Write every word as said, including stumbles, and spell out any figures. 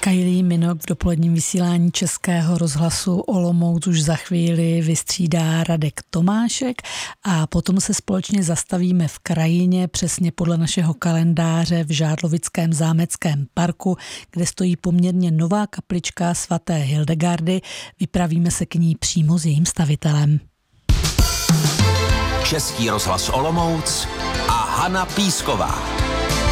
Kylie Minogue v dopoledním vysílání Českého rozhlasu Olomouc už za chvíli vystřídá Radek Tomášek a potom se společně zastavíme v krajině, přesně podle našeho kalendáře v Žádlovickém zámeckém parku, kde stojí poměrně nová kaplička svaté Hildegardy. Vypravíme se k ní přímo s jejím stavitelem. Český rozhlas Olomouc a Hana Písková.